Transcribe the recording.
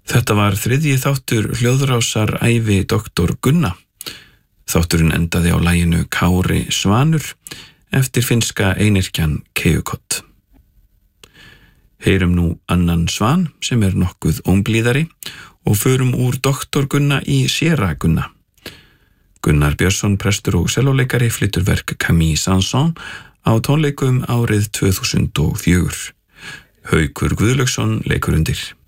Þetta var þriðji þáttur hljóðrásar ævi Dr. Gunna. Þátturinn endaði á laginu Kári Svanur eftir finnska einyrkjan Keukot. Heyrum nú annan svan sem nokkuð ómblíðari og förum úr Dr. Gunna í séra Gunna. Gunnar Björnsson, prestur og sellóleikari, flytur verk Camille Sanson á tónleikum árið 2004. Haukur Guðlaugsson leikur undir.